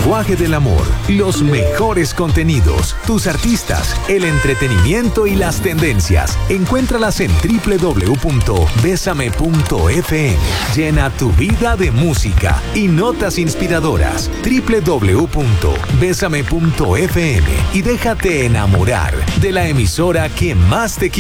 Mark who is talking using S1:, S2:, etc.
S1: lenguaje del amor, los mejores contenidos, tus artistas, el entretenimiento y las tendencias. Encuéntralas en www.besame.fm. Llena tu vida de música y notas inspiradoras. www.besame.fm y déjate enamorar de la emisora que más te quiere.